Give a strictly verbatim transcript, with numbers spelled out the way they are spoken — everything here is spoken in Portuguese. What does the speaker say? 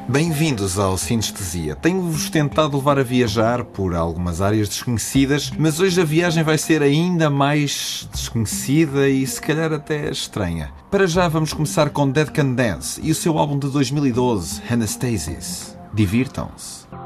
Bem-vindos ao Sinestesia. Tenho-vos tentado levar a viajar por algumas áreas desconhecidas, mas hoje a viagem vai ser ainda mais desconhecida e se calhar até estranha. Para já vamos começar com Dead Can Dance e o seu álbum de dois mil e doze, Anastasis. Divirtam-se.